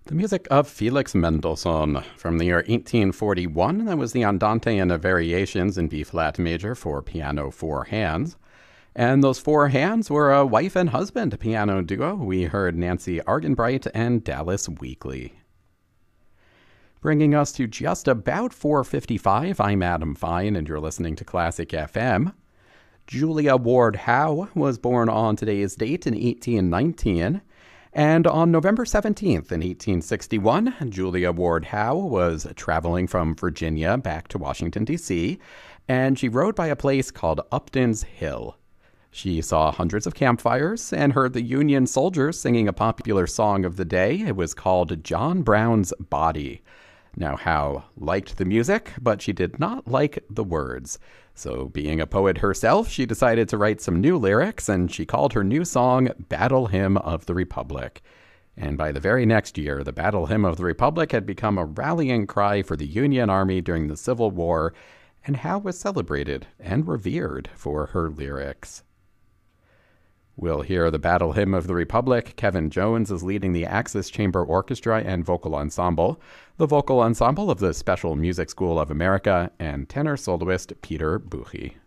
The music of Felix Mendelssohn from the year 1841. That was the Andante and the Variations in B-flat major for piano four hands. And those four hands were a wife and husband piano duo. We heard Nancy Argenbright and Dallas Weekly. Bringing us to just about 4:55, I'm Adam Fine, and you're listening to Classic FM. Julia Ward Howe was born on today's date in 1819, and on November 17th in 1861, Julia Ward Howe was traveling from Virginia back to Washington, D.C., and she rode by a place called Upton's Hill. She saw hundreds of campfires and heard the Union soldiers singing a popular song of the day. It was called John Brown's Body. Now, Howe liked the music, but she did not like the words. So, being a poet herself, she decided to write some new lyrics, and she called her new song Battle Hymn of the Republic. And by the very next year, the Battle Hymn of the Republic had become a rallying cry for the Union Army during the Civil War, and Howe was celebrated and revered for her lyrics. We'll hear the Battle Hymn of the Republic. Kevin Jones is leading the Axis Chamber Orchestra and Vocal Ensemble, the vocal ensemble of the Special Music School of America, and tenor soloist Peter Buchi.